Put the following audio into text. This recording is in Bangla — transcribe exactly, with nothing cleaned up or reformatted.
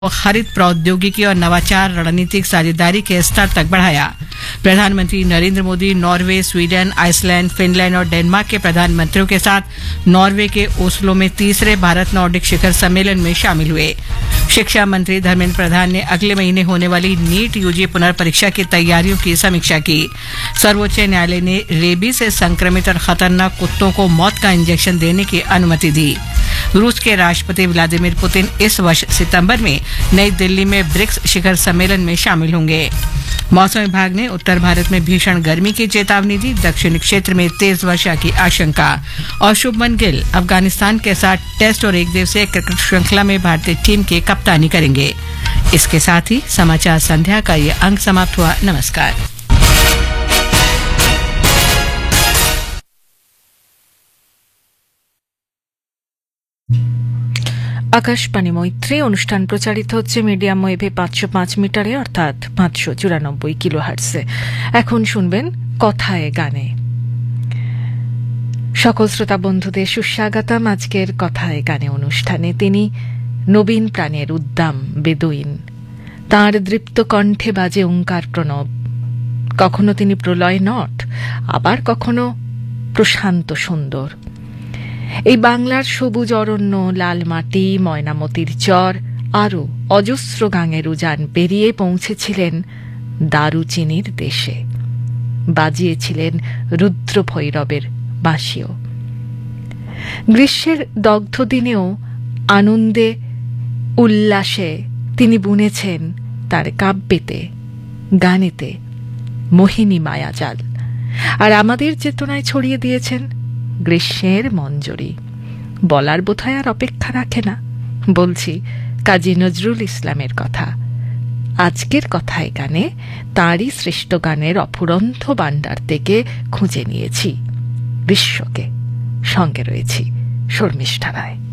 हरित प्रौद्योगिकी और नवाचार रणनीतिक साझेदारी के स्तर तक बढ़ाया। प्रधानमंत्री Narendra Modi Norway, Sweden, Iceland, Finland और डेनमार्क के प्रधानमंत्रियों के साथ नॉर्वे के ओस्लो में तीसरे भारत नॉर्डिक शिखर सम्मेलन में शामिल हुए। शिक्षा मंत्री धर्मेंद्र प्रधान ने अगले महीने होने वाली नीट यूजी पुनर्परीक्षा की तैयारियों की समीक्षा की। सर्वोच्च न्यायालय ने रेबीज से संक्रमित और खतरनाक कुत्तों को मौत का इंजेक्शन देने की अनुमति दी। रूस के राष्ट्रपति व्लादिमीर पुतिन इस वर्ष सितंबर में नई दिल्ली में ब्रिक्स शिखर सम्मेलन में शामिल होंगे। मौसम विभाग ने उत्तर भारत में भीषण गर्मी की चेतावनी दी। दक्षिणी क्षेत्र में तेज वर्षा की आशंका। और शुभमन गिल अफगानिस्तान के साथ टेस्ट और एक दिवसीय क्रिकेट श्रृंखला में भारतीय टीम की कप्तानी करेंगे। इसके साथ ही समाचार संध्या का ये अंक समाप्त हुआ। नमस्कार। আকাশবাণী মৈত্রী অনুষ্ঠান প্রচারিত হচ্ছে মিডিয়াম ওয়েভে পাঁচশো পাঁচ মিটারে অর্থাৎ পাঁচশো চুরানব্বই কিলো হার্টসে। এখন শুনবেন কথায় গানে। সকল শ্রোতা বন্ধুদের সুস্বাগতম আজকের কথায় গানে অনুষ্ঠানে। তিনি নবীন প্রাণের উদ্দাম বেদুইন, তাঁর দৃপ্ত কণ্ঠে বাজে ওঙ্কার প্রণব। কখনো তিনি প্রলয় নট, আবার কখনো প্রশান্ত সুন্দর। এই বাংলার সবুজ অরণ্য, লাল মাটি, ময়নামতির চর আরও অজস্র গাঙের উজান পেরিয়ে পৌঁছেছিলেন দারুচিনির দেশে। বাজিয়েছিলেন রুদ্র ভৈরবের বাঁশিও। গ্রীষ্মের দগ্ধ দিনেও আনন্দে উল্লাসে তিনি বুনেছেন তার কাব্যেতে, গানেতে মোহিনী মায়াজাল, আর আমাদের চেতনায় ছড়িয়ে দিয়েছেন গ্রীষ্মের মঞ্জরি। বলার বোধহয় আর অপেক্ষা রাখে না, বলছি কাজী নজরুল ইসলামের কথা। আজকের কথায় গানে তাঁরই শ্রেষ্ঠ গানের অফুরন্ত ভাণ্ডার থেকে খুঁজে নিয়েছি বিশ্বকে। সঙ্গে রয়েছি শর্মিষ্ঠা রায়।